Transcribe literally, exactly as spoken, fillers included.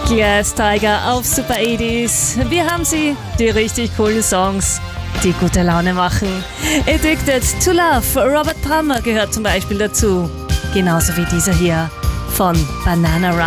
Glass Tiger auf Super achtzig. Wir haben sie, die richtig coolen Songs, die gute Laune machen. Addicted to Love, Robert Palmer gehört zum Beispiel dazu. Genauso wie dieser hier von Bananarama.